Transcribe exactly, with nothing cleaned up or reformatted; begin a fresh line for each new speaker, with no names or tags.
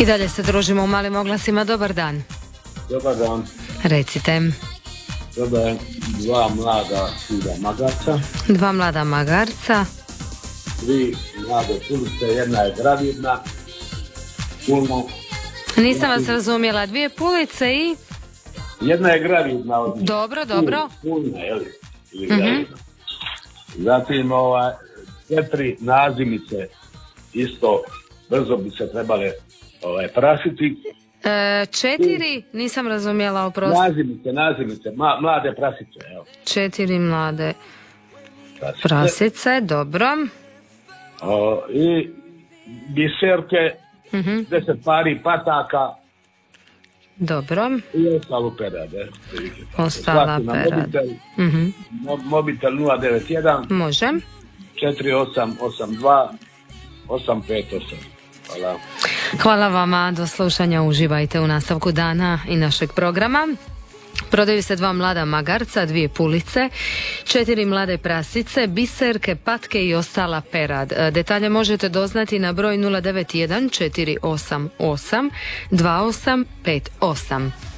I dalje se družimo u malim oglasima. Dobar dan.
Dobar dan.
Recite.
Dobar, dva mlada kuda magarca.
Dva mlada magarca.
Tri mlade pulice, jedna je gravidna. Puno.
Nisam vas razumjela. Dvije pulice i...
Jedna je gravidna. Od...
Dobro, dobro.
Puna, jeli? Ili gravidna. Mm-hmm. Zatim ova, četiri nazimice isto brzo bi se trebale ovaj, prasiti.
E, četiri? Nisam razumjela, oprosti.
Nazimice, nazimice, ma, mlade prasice. Evo.
Četiri mlade
prasice,
prasice dobro.
O, i biserke, mm-hmm. deset pari pataka.
Dobro.
I ostalo perade.
Ostala perade.
Mobitel,
mm-hmm.
mobitel nula devet jedan.
Može.
četiri osam osam dva osam pet osam. Hvala.
Hvala vama, do slušanja, uživajte u nastavku dana i našeg programa. Prodaju se dva mlada magarca, dvije pulice, četiri mlade prasice, biserke, patke i ostala perad. Detalje možete doznati na broj nula devet jedan četiri osam osam dva osam pet osam.